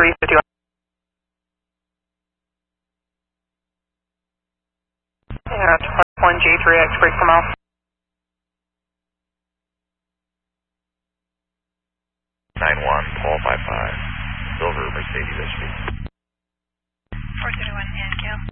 351. Yeah, it's 1J3X, break for mile. 91, Paul 55, Silver, Mercedes SUV. 431, and Gale.